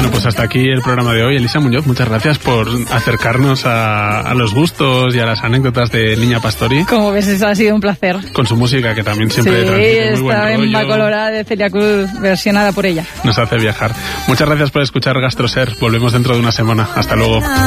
Bueno, pues hasta aquí el programa de hoy. Elisa Muñoz, muchas gracias por acercarnos a los gustos y a las anécdotas de Niña Pastori. Como ves, eso ha sido un placer. Con su música, que también siempre transmite muy buen rollo. Sí, esta Colorada de Celia Cruz, versionada por ella. Nos hace viajar. Muchas gracias por escuchar GastroSer. Volvemos dentro de una semana. Hasta luego.